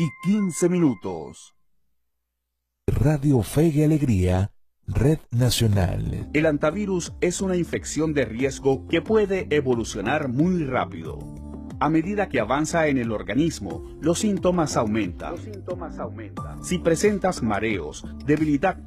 6:15. Radio Fe y Alegría, Red Nacional. El antivirus es una infección de riesgo que puede evolucionar muy rápido. A medida que avanza en el organismo, los síntomas aumentan. Si presentas mareos, debilidad